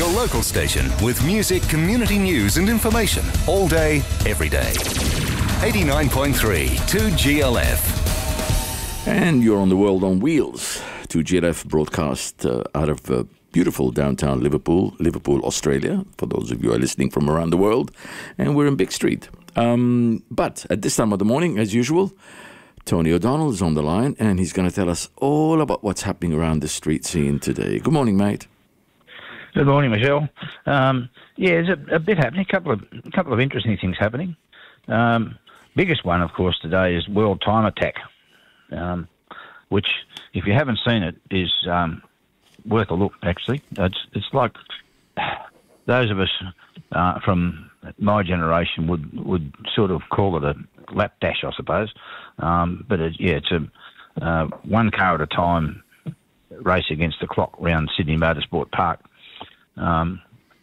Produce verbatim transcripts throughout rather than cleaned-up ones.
your local station with music, community news and information all day, every day. eighty-nine point three two G L F. And you're on the World on Wheels. two G L F broadcast uh, out of uh, beautiful downtown Liverpool, Liverpool, Australia, for those of you who are listening from around the world. And we're in Big Street. Um, but at this time of the morning, as usual, Tony O'Donnell is on the line, and he's going to tell us all about what's happening around the street scene today. Good morning, mate. Good morning, Michelle. Um, yeah, there's a, a bit happening, a couple of a couple of interesting things happening. Um, biggest one, of course, today is World Time Attack, um, which, if you haven't seen it, is um, worth a look, actually. It's, it's like those of us uh, from my generation would, would sort of call it a lap dash, I suppose. Um, but, it, yeah, it's a uh, one car at a time race against the clock round Sydney Motorsport Park. Um,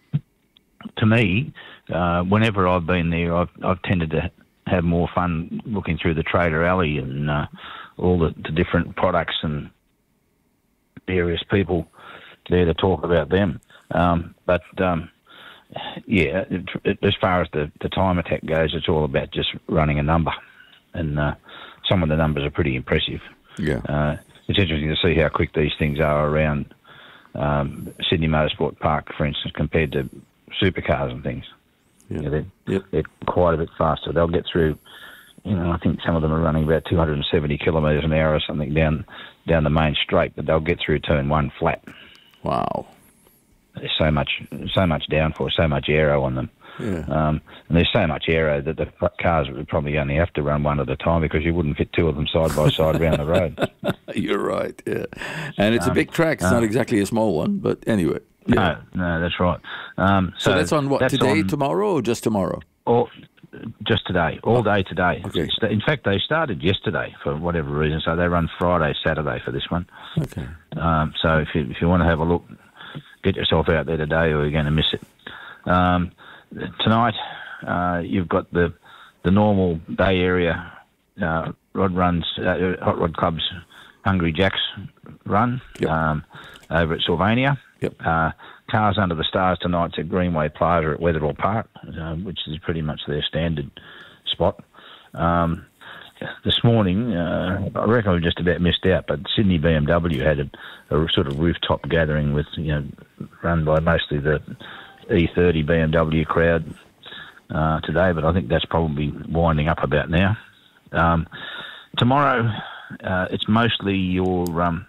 to me, uh, whenever I've been there, I've, I've tended to have more fun looking through the Trader Alley and uh, all the, the different products and various people there to talk about them. Um, but, um, yeah, it, it, as far as the, the time attack goes, it's all about just running a number. And uh, some of the numbers are pretty impressive. Yeah. Uh, it's interesting to see how quick these things are around Um, Sydney Motorsport Park, for instance, compared to supercars and things. Yeah. Yeah, they're, yep. they're quite a bit faster. They'll get through, you know, I think some of them are running about two hundred seventy kilometres an hour or something down down the main straight, but they'll get through turn one flat. Wow. There's so much, so much downforce, so much aero on them. Yeah. Um, and there's so much aero that the cars would probably only have to run one at a time because you wouldn't fit two of them side by side around the road. You're right, yeah. And it's um, a big track. It's um, not exactly a small one, but anyway. Yeah. No, no, that's right. Um, so, so that's on what, that's today, on, tomorrow, or just tomorrow? Or just today, all day today. Okay. In fact, they started yesterday for whatever reason, so they run Friday, Saturday for this one. Okay. Um, so if you, if you want to have a look, get yourself out there today or you're going to miss it. Um, tonight, uh, you've got the the normal Bay Area uh, rod runs, uh, Hot Rod Club's Hungry Jacks run yep. um, over at Sylvania. Yep. Uh, Cars Under the Stars tonight's at Greenway Plaza at Weatherall Park, uh, which is pretty much their standard spot. Um, this morning, uh, I reckon we just about missed out, but Sydney B M W had a, a sort of rooftop gathering with, you know, run by mostly the E thirty B M W crowd uh, today, but I think that's probably winding up about now. Um, tomorrow, uh, it's mostly your um,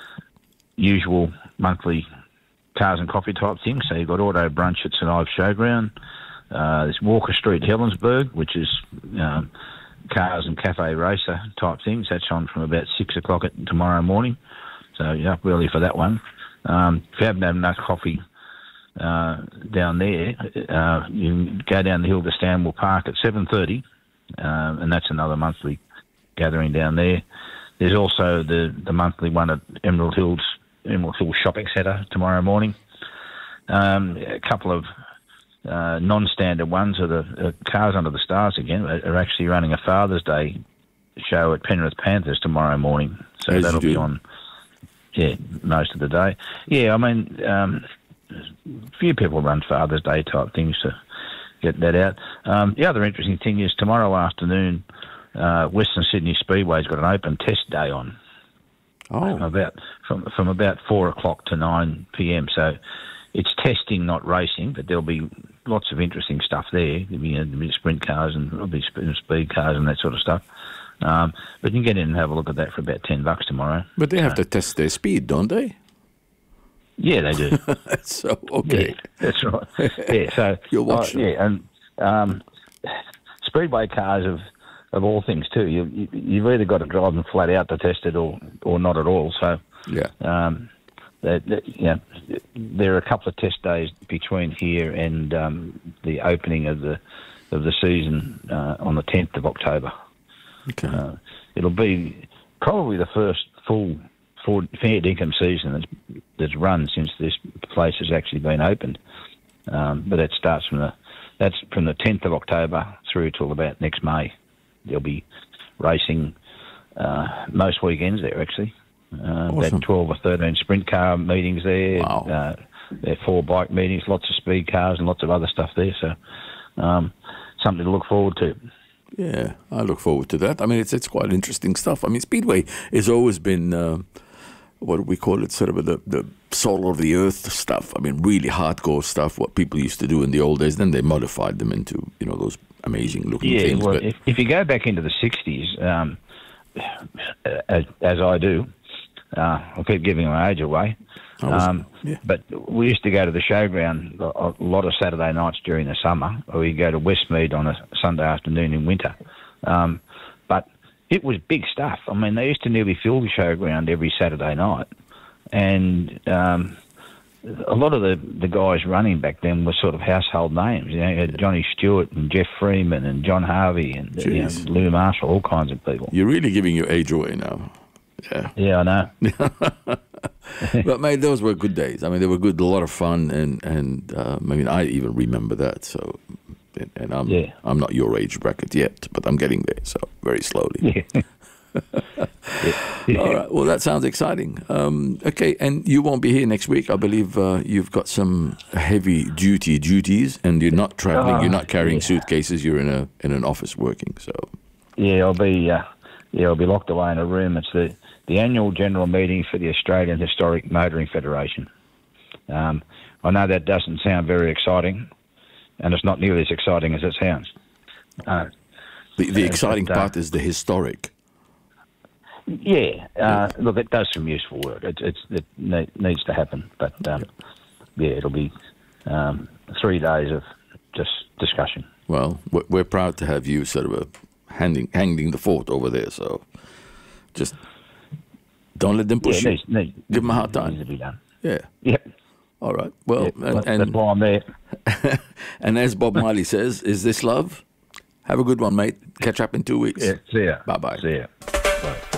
usual monthly cars and coffee type thing. So you've got Auto Brunch at St Ives Showground. Uh, there's Walker Street, Helensburgh, which is um, cars and cafe racer type things. That's on from about six o'clock at tomorrow morning. So you're up early for that one. Um, if you haven't had enough coffee uh, down there, uh, you can go down the hill to Stanwell Park at seven thirty, uh, and that's another monthly gathering down there. There's also the, the monthly one at Emerald Hills, Emerald Hill Shopping Centre tomorrow morning. Um, a couple of uh, non-standard ones are the uh, Cars Under the Stars again, are actually running a Father's Day show at Penrith Panthers tomorrow morning. So As that'll you be do. on, yeah, most of the day. Yeah, I mean, um, a few people run Father's Day type things to get that out. Um, the other interesting thing is tomorrow afternoon, uh, Western Sydney Speedway's got an open test day on. Oh. From about from from about four o'clock to nine p m. So it's testing, not racing, but there'll be lots of interesting stuff there. There'll be, you know, there'll be sprint cars and there'll be speed cars and that sort of stuff. Um, but you can get in and have a look at that for about ten bucks tomorrow. But they have uh, to test their speed, don't they? Yeah, they do. So okay, yeah, that's right. Yeah, so you'll watch uh, them. Yeah, and um, speedway cars have. Of all things too, you, you, you've either got to drive them flat out to test it, or, or not at all. So, yeah, um, that, that, you know, there are a couple of test days between here and um, the opening of the of the season uh, on the tenth of October. Okay, uh, it'll be probably the first full full fair dinkum season that's that's run since this place has actually been opened. Um, but that starts from the that's from the tenth of October through till about next May. There'll be racing uh, most weekends there, actually. Uh, Awesome. About twelve or thirteen sprint car meetings there. Wow. Uh, their four bike meetings, lots of speed cars and lots of other stuff there. So um, something to look forward to. Yeah, I look forward to that. I mean, it's it's quite interesting stuff. I mean, Speedway has always been, uh, what do we call it, sort of the, the soul of the earth stuff. I mean, really hardcore stuff, what people used to do in the old days. Then they modified them into, you know, those amazing looking yeah, things. Well, but if, if you go back into the sixties, um, as, as I do, uh, I'll keep giving my age away. was, Um, yeah. But we used to go to the showground a lot of Saturday nights during the summer, or we'd go to Westmead on a Sunday afternoon in winter. Um, but it was big stuff. I mean, they used to nearly fill the showground every Saturday night. And um, a lot of the, the guys running back then were sort of household names. You know, you had Johnny Stewart and Jeff Freeman and John Harvey and you know, Jeez. Lou Marshall, all kinds of people. You're really giving your age away now. Yeah. Yeah, I know. But, mate, those were good days. I mean, they were good, a lot of fun. And, and um, I mean, I even remember that. So, and, and I'm, Yeah. I'm not your age bracket yet, but I'm getting there. So, very slowly. Yeah. yeah. All right. Well, that sounds exciting. Um, okay, and you won't be here next week. I believe uh, you've got some heavy duty duties, and you're not traveling. Oh, you're not carrying yeah. suitcases. You're in a in an office working. So Yeah, I'll be uh, yeah, I'll be locked away in a room. It's the, the annual general meeting for the Australian Historic Motoring Federation. Um, I know that doesn't sound very exciting, and it's not nearly as exciting as it sounds. Uh, the the uh, exciting but, uh, part is the historic. Yeah, uh, look, it does some useful work. It, it's, it ne- needs to happen, but um, yeah, it'll be um, three days of just discussion. Well, we're, we're proud to have you sort of uh, handing handing the fort over there. So just don't let them push yeah, you. needs, needs, Give them a hard time. Needs to be done. Yeah. Yep. All right. Well, Yep. and, That's and why I'm there. and as Bob Marley says, is this love? Have a good one, mate. Catch up in two weeks. Yeah, see ya. Bye bye. See ya.